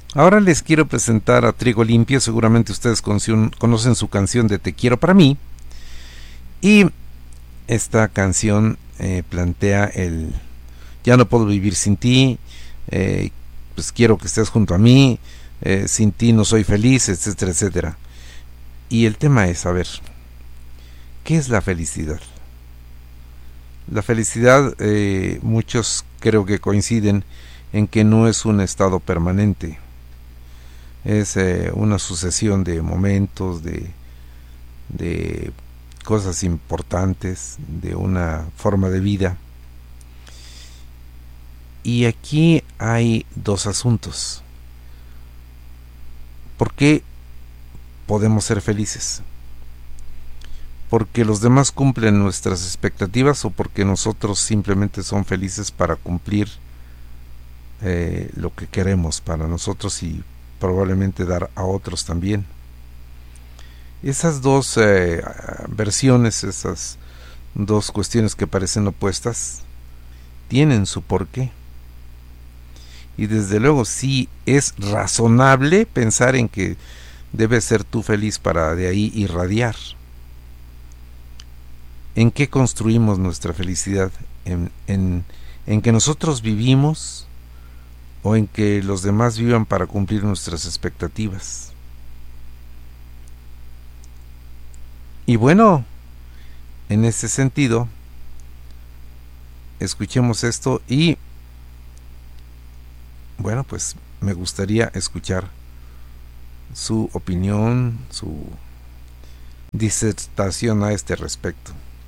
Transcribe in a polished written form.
Ahora les quiero presentar a Trigo Limpio. Seguramente ustedes conocen su canción de Te quiero para mí. Y esta canción plantea el ya no puedo vivir sin ti, pues quiero que estés junto a mí, sin ti no soy feliz, etcétera, etcétera. Y el tema es, a ver, ¿qué es la felicidad? La felicidad, muchos creo que coinciden en que no es un estado permanente, es una sucesión de momentos, de cosas importantes, de una forma de vida. Y aquí hay dos asuntos. ¿Por qué podemos ser felices? ¿Porque los demás cumplen nuestras expectativas o porque nosotros simplemente son felices para cumplir lo que queremos para nosotros y probablemente dar a otros también? Esas dos versiones, esas dos cuestiones que parecen opuestas, tienen su porqué. Y desde luego sí es razonable pensar en que debes ser tú feliz para de ahí irradiar. ¿En qué construimos nuestra felicidad? ¿En que nosotros vivimos o en que los demás vivan para cumplir nuestras expectativas? Y bueno, en ese sentido, escuchemos esto y bueno, pues me gustaría escuchar su opinión, su disertación a este respecto.